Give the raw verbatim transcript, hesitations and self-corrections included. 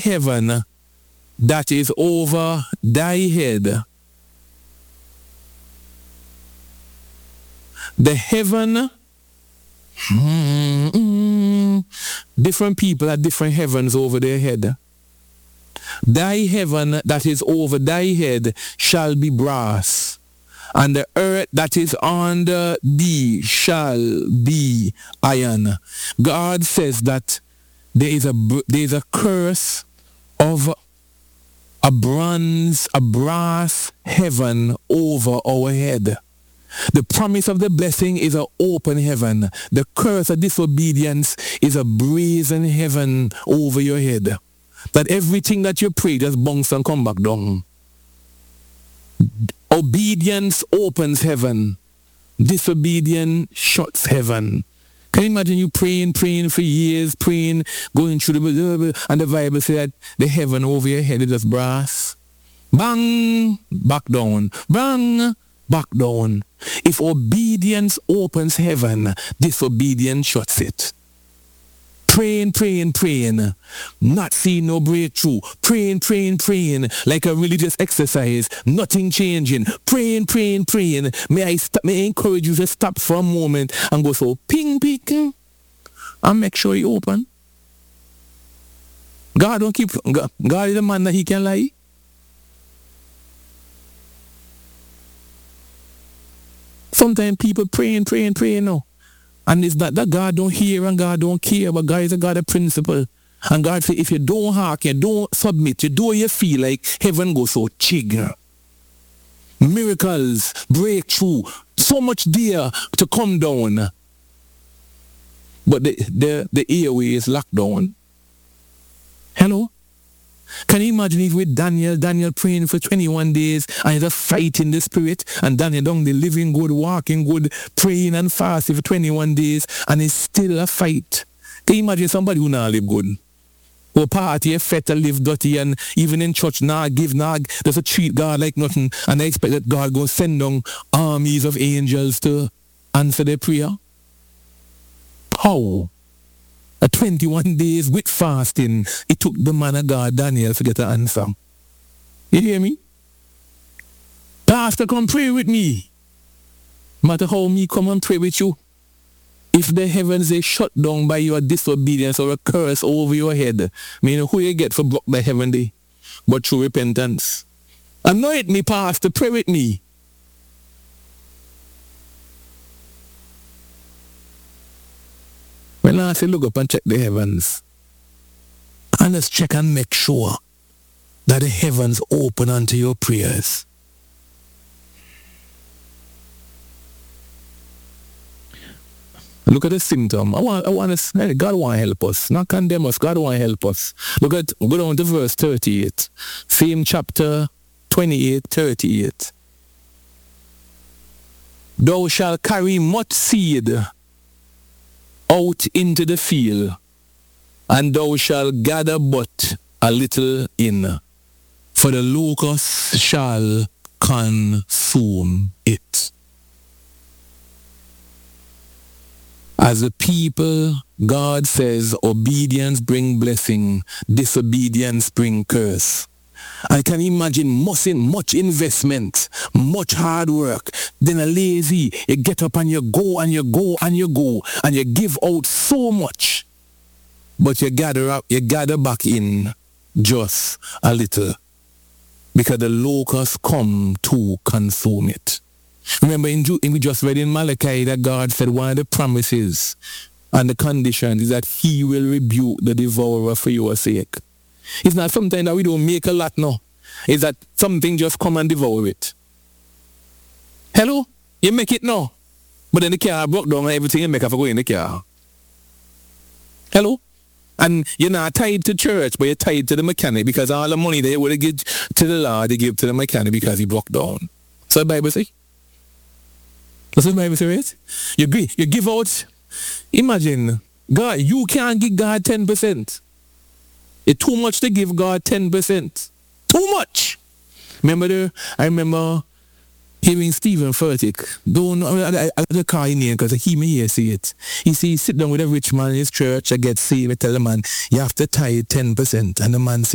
heaven that is over thy head. The heaven, mm, mm, different people have different heavens over their head. Thy heaven that is over thy head shall be brass, and the earth that is under thee shall be iron. God says that there is a there is a curse of a bronze, a brass heaven over our head. The promise of the blessing is an open heaven. The curse of disobedience is a brazen heaven over your head. That everything that you pray just bounce and come back down. Obedience opens heaven. Disobedience shuts heaven. Can you imagine you praying, praying for years, praying, going through the, and the Bible says that the heaven over your head is just brass. Bang, back down. Bang, back down. If obedience opens heaven, disobedience shuts it. Praying, praying, praying, not seeing no breakthrough. Praying, praying, praying, like a religious exercise, nothing changing. Praying, praying, praying. May I stop, may I encourage you to stop for a moment and go so ping, ping, and make sure you open. God don't keep, God, God is a man that he can lie. Sometimes people praying, praying, praying now. And it's not that God don't hear and God don't care, but God is a God of principle. And God says, if you don't hearken, you don't submit, you do you feel like heaven goes so chig. Miracles, breakthrough, so much there to come down. But the, the, the airway is locked down. Hello? Can you imagine if with Daniel, Daniel praying for twenty-one days and just fighting the spirit, and Daniel down the living good, walking good, praying and fasting for twenty-one days, and it's still a fight. Can you imagine somebody who not live good? Who party, a fete, live dirty, and even in church, nah, give, nah, just treat God like nothing, and they expect that God go send down armies of angels to answer their prayer? How? A twenty-one days with fasting, it took the man of God, Daniel, to get an answer. You hear me? Pastor, come pray with me. No matter how me come and pray with you, if the heavens are shut down by your disobedience or a curse over your head, mean who you get for block the heaven day? But through repentance. Anoint me, Pastor, pray with me. When I say look up and check the heavens, and let's check and make sure that the heavens open unto your prayers. Look at the symptom. I want, I want to, God want to help us, not condemn us. God want to help us. Look at, go down to verse thirty-eight. Same chapter twenty-eight, thirty-eight. Thou shalt carry much seed out into the field, and thou shalt gather but a little in, for the locust shall consume it. As a people, God says, obedience bring blessing, disobedience bring curse. I can imagine much, much investment, much hard work, then a lazy, you get up and you go and you go and you go and you give out so much, but you gather up, you gather back in just a little, because the locusts come to consume it. Remember, in, in we just read in Malachi that God said one of the promises and the condition is that he will rebuke the devourer for your sake. It's not something that we don't make a lot now. It's that something just come and devour it. Hello? You make it now. But then the car broke down and everything you make have to go in the car. Hello? And you're not tied to church, but you're tied to the mechanic, because all the money they would give to the Lord, they give to the mechanic because he broke down. So the Bible say? That's what the Bible says. You, you give out, imagine, God, you can't give God ten percent. It's too much to give God ten percent. Too much. Remember, the, I remember hearing Stephen Furtick. Don't, I, I, I the call him because he may hear see it. He see, sit down with a rich man in his church, I get saved, I tell the man, you have to tithe ten percent. And the man say,